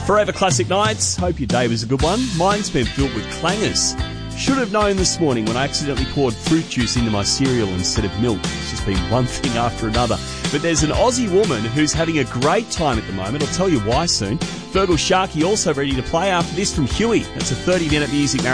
Forever Classic Nights. Hope your day was a good one. Mine's been filled with clangers. Should have known this morning when I accidentally poured fruit juice into my cereal instead of milk. It's just been one thing after another. But there's an Aussie woman who's having a great time at the moment. I'll tell you why soon. Fergal Sharkey also ready to play after this from Huey. That's a 30-minute music marathon.